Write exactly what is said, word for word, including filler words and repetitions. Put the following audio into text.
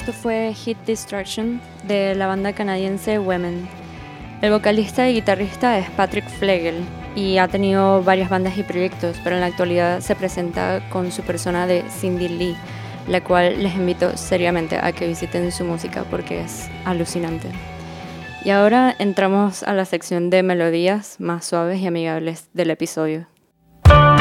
esto fue Hit Destruction de la banda canadiense Women. El vocalista y guitarrista es Patrick Flegel y ha tenido varias bandas y proyectos, pero en la actualidad se presenta con su persona de Cindy Lee, la cual les invito seriamente a que visiten su música porque es alucinante. Y ahora entramos a la sección de melodías más suaves y amigables del episodio.